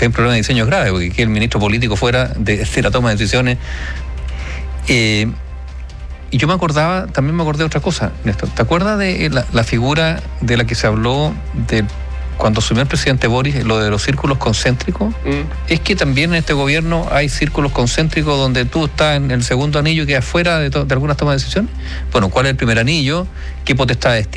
hay un problema de diseño grave, porque que el ministro político fuera de la toma de decisiones. Y yo también me acordé de otra cosa, Néstor. ¿Te acuerdas de la figura de la que se habló cuando asumió el presidente Boris, lo de los círculos concéntricos? Es que también en este gobierno hay círculos concéntricos donde tú estás en el segundo anillo y quedas fuera de algunas tomas de decisiones. Bueno, ¿cuál es el primer anillo? ¿Qué potestades